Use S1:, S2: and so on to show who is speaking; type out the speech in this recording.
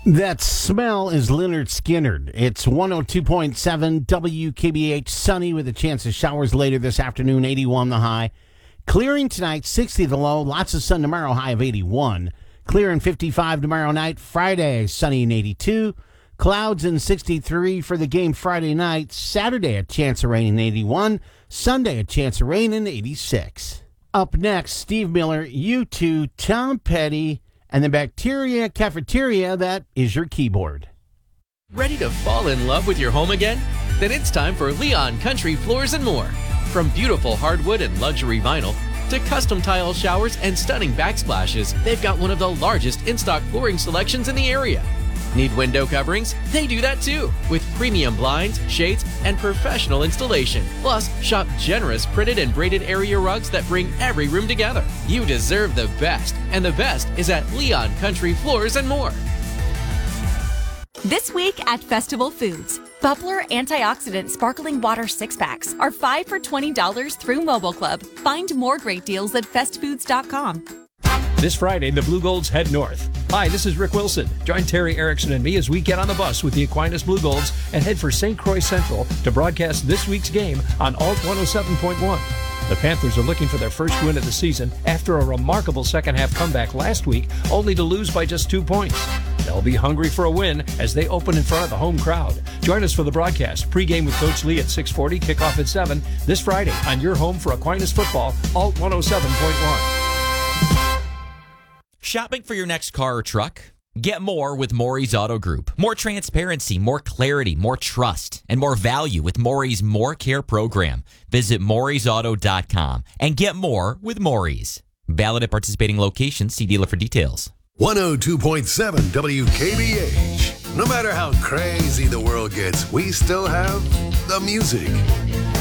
S1: That smell is Leonard Skinner. It's 102.7 WKBH, sunny with a chance of showers later this afternoon, 81 the high. Clearing tonight, 60 the low, lots of sun tomorrow, high of 81. Clear and 55 tomorrow night, Friday, sunny and 82. Clouds and 63 for the game Friday night. Saturday, a chance of rain in 81. Sunday, a chance of rain in 86. Up next, Steve Miller, U2, Tom Petty, and the Bacteria Cafeteria, that is your keyboard.
S2: Ready to fall in love with your home again? Then it's time for Leon Country Floors and More. From beautiful hardwood and luxury vinyl to custom tile showers and stunning backsplashes, they've got one of the largest in-stock flooring selections in the area. Need window coverings? They do that too, with premium blinds, shades, and professional installation. Plus, shop generous printed and braided area rugs that bring every room together. You deserve the best, and the best is at Leon Country Floors and More.
S3: This week at Festival Foods, Bubbler Antioxidant Sparkling Water 6-packs are 5 for $20 through Mobile Club. Find more great deals at festfoods.com.
S4: This Friday, the Blue Golds head north. Hi, this is Rick Wilson. Join Terry Erickson and me as we get on the bus with the Aquinas Blue Golds and head for St. Croix Central to broadcast this week's game on Alt 107.1. The Panthers are looking for their first win of the season after a remarkable second-half comeback last week, only to lose by just 2 points. They'll be hungry for a win as they open in front of the home crowd. Join us for the broadcast. Pre-game with Coach Lee at 6:40, kickoff at 7 this Friday on your home for Aquinas football, Alt 107.1.
S5: Shopping for your next car or truck? Get more with Maury's Auto Group. More transparency, more clarity, more trust, and more value with Maury's More Care program. Visit Maury'sAuto.com and get more with Maury's. Valid at participating locations. See dealer for details.
S6: 102.7 WKBH. No matter how crazy the world gets, we still have the music.